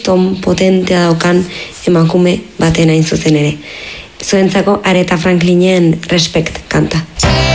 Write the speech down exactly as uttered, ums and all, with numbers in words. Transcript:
ton potentea daukan emakume baten hain zuzen ere. Zuentzako Aretha Franklinen Respect kanta.